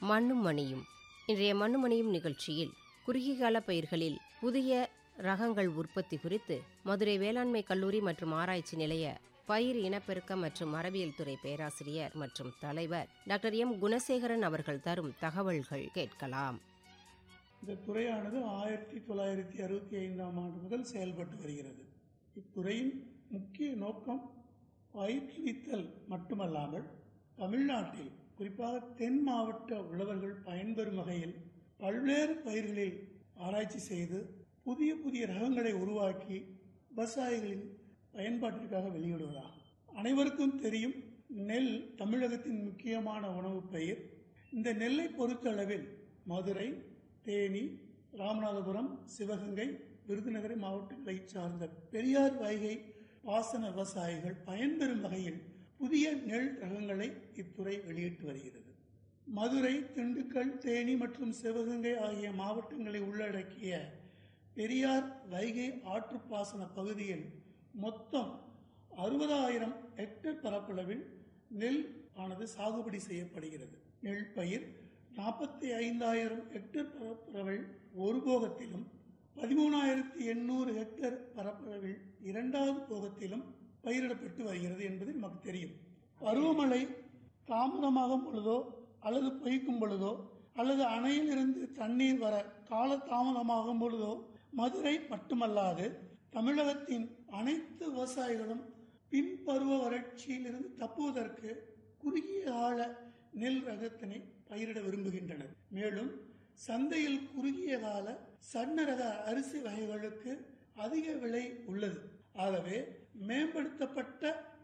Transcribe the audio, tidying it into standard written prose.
மண்ணும் மணியும். இன்றைய மண்ணும் மணியும் நிகழ்ச்சியில் குறுகிய கால பயிர்களில் புதிய ரகங்கள் உற்பத்தி குறித்து மதுரை வேளாண்மை கல்லூரி மற்றும் ஆராய்ச்சி நிலைய பயிர் இனப்பெருக்கம் மற்றும் மரபியல் துறை பேராசிரியர் மற்றும் தலைவர் டாக்டர் எம் குணசேகரன் அவர்கள் தரும் தகவல்கள் கேட்கலாம். இந்த துறையானது 1965ஆம் ஆண்டு முதல் செயல்பட்டு வருகிறது. இத்துறையின் முக்கிய நோக்கம் பயிற்றுவித்தல் மட்டுமல்லாமல் தமிழ்நாட்டில் குறிப்பாக தென் மாவட்ட உழவர்கள் பயன்பெறும் வகையில் பல்வேறு பயிர்களில் ஆராய்ச்சி செய்து புதிய புதிய ரகங்களை உருவாக்கி விவசாயிகளின் பயன்பாட்டிற்காக வெளியிடுவதாகும். அனைவருக்கும் தெரியும், நெல் தமிழகத்தின் முக்கியமான உணவு பயிர். இந்த நெல்லை பொறுத்தளவில் மதுரை, தேனி, ராமநாதபுரம், சிவகங்கை, விருதுநகர் மாவட்டங்களை சார்ந்த பெரியார் வைகை பாசன விவசாயிகள் பயன்பெறும் வகையில் புதிய நெல் ரகங்களை இத்துறை வெளியிட்டு வருகிறது. மதுரை, திண்டுக்கல், தேனி மற்றும் சிவகங்கை ஆகிய மாவட்டங்களை உள்ளடக்கிய பெரியார் வைகை ஆற்றுப்பாசன பகுதியில் மொத்தம் 60,000 ஹெக்டேர் பரப்பளவில் நெல் ஆனது சாகுபடி செய்யப்படுகிறது. நெல் பயிர் 45,000 ஹெக்டேர் பரப்பளவில் ஒரு போகத்திலும் 13,800 ஹெக்டேர் பரப்பளவில் இரண்டாவது போகத்திலும் பயிரிடப்பட்டு வருகிறது என்பது நமக்கு தெரியும். பருவமழை தாமதமாகும் பொழுதோ அல்லது பொய்க்கும் பொழுதோ அல்லது அணையில் இருந்து தண்ணீர் வர கால தாமதமாகும் பொழுதோ மதுரை மட்டுமல்லாது தமிழகத்தின் அனைத்து விவசாயிகளும் பின்பருவ வறட்சியிலிருந்து தப்புவதற்கு குறுகிய கால நெல் ரகத்தினை பயிரிட விரும்புகின்றனர். மேலும் சந்தையில் குறுகிய கால சன்ன ரக அரிசி வகைகளுக்கு அதிக விலை உள்ளது. ஆகவே மேம்படுத்தப்பட்ட